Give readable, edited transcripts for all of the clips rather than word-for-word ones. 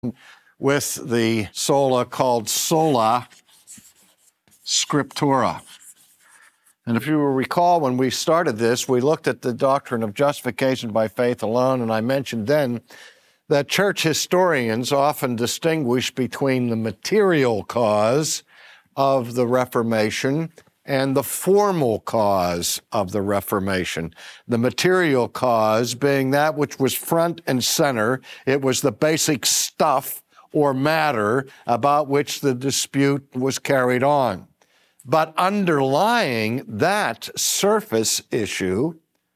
with the sola called sola scriptura. And if you will recall, when we started this, we looked at the doctrine of justification by faith alone, and I mentioned then that church historians often distinguish between the material cause of the Reformation and the formal cause of the Reformation. The material cause being that which was front and center. It was the basic stuff or matter about which the dispute was carried on. But underlying that surface issue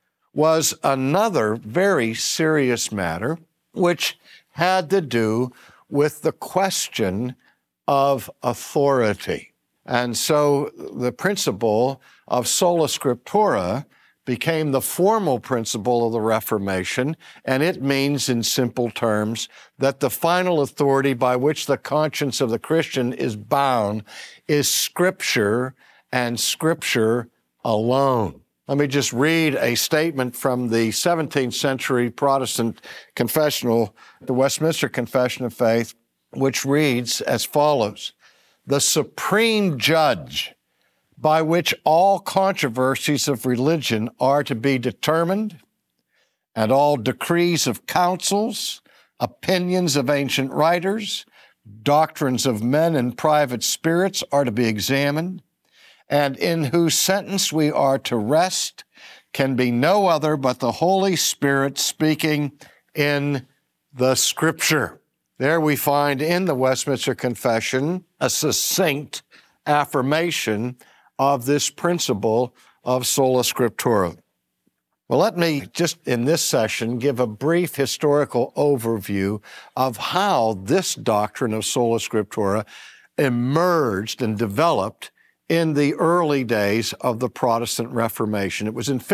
was another very serious matter, which had to do with the question of authority. And so the principle of sola scriptura became the formal principle of the Reformation, and it means in simple terms that the final authority by which the conscience of the Christian is bound is Scripture and Scripture alone. Let me just read a statement from the 17th century Protestant confessional, the Westminster Confession of Faith, which reads as follows: "The supreme judge by which all controversies of religion are to be determined, and all decrees of councils, opinions of ancient writers, doctrines of men and private spirits are to be examined, and in whose sentence we are to rest, can be no other but the Holy Spirit speaking in the Scripture." There we find in the Westminster Confession a succinct affirmation of this principle of sola scriptura. Well, let me just in this session give a brief historical overview of how this doctrine of sola scriptura emerged and developed in the early days of the Protestant Reformation. It was in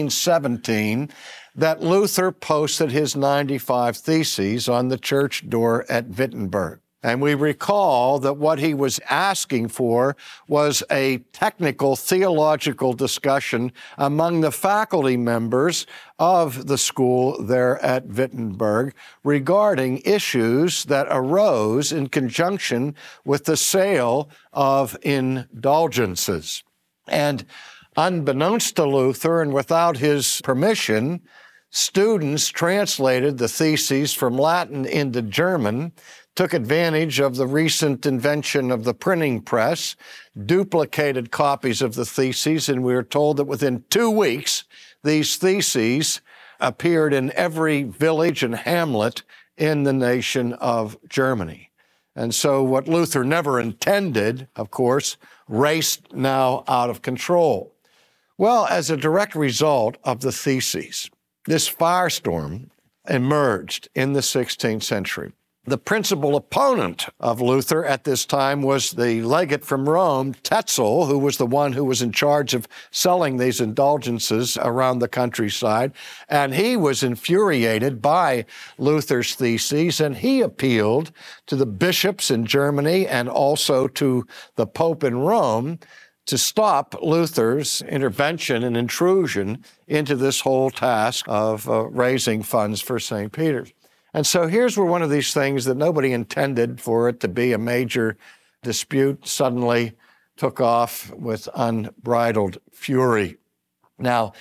1517 that Luther posted his 95 Theses on the church door at Wittenberg. And we recall that what he was asking for was a technical theological discussion among the faculty members of the school there at Wittenberg regarding issues that arose in conjunction with the sale of indulgences. And unbeknownst to Luther and without his permission, students translated the theses from Latin into German, took advantage of the recent invention of the printing press, duplicated copies of the theses, and we are told that within 2 weeks, these theses appeared in every village and hamlet in the nation of Germany. And so what Luther never intended, of course, raced now out of control. Well, as a direct result of the theses, this firestorm emerged in the 16th century. The principal opponent of Luther at this time was the legate from Rome, Tetzel, who was the one who was in charge of selling these indulgences around the countryside. And he was infuriated by Luther's theses, and he appealed to the bishops in Germany and also to the Pope in Rome to stop Luther's intervention and intrusion into this whole task of raising funds for St. Peter's. And so here's where one of these things that nobody intended for it to be a major dispute suddenly took off with unbridled fury. Now,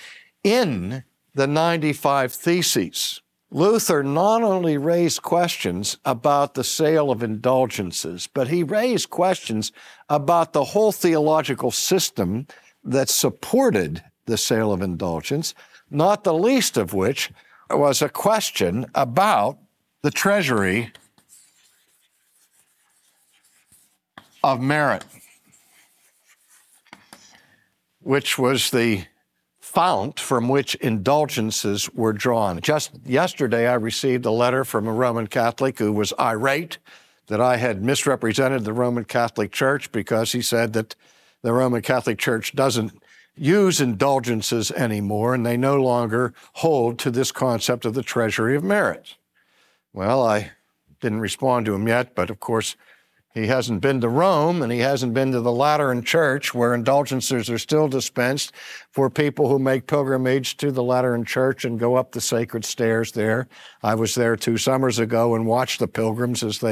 in the 95 Theses, Luther not only raised questions about the sale of indulgences, but he raised questions about the whole theological system that supported the sale of indulgence, not the least of which was a question about the treasury of merit, which was the fount from which indulgences were drawn. Just yesterday, I received a letter from a Roman Catholic who was irate that I had misrepresented the Roman Catholic Church because he said that the Roman Catholic Church doesn't use indulgences anymore, and they no longer hold to this concept of the treasury of merit. Well, I didn't respond to him yet, but of course, He hasn't been to Rome, and he hasn't been to the Lateran Church, where indulgences are still dispensed for people who make pilgrimage to the Lateran Church and go up the sacred stairs there. I was there 2 summers ago and watched the pilgrims as they